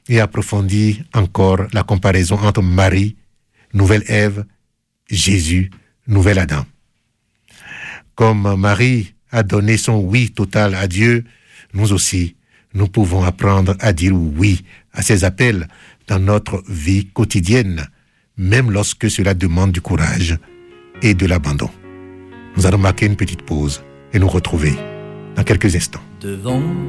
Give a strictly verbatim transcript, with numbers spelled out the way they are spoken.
et approfondir encore la comparaison entre Marie, nouvelle Ève, Jésus, nouvel Adam. Comme Marie a donné son oui total à Dieu, nous aussi, nous pouvons apprendre à dire oui à ses appels dans notre vie quotidienne, même lorsque cela demande du courage et de l'abandon. Nous allons marquer une petite pause et nous retrouver dans quelques instants. Devant